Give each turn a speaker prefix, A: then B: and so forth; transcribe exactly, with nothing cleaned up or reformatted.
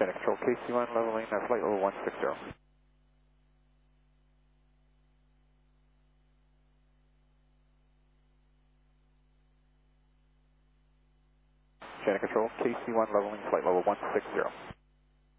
A: Center Control, K C one leveling, uh, flight level one six zero. Center Control, K C one leveling, flight level one six zero.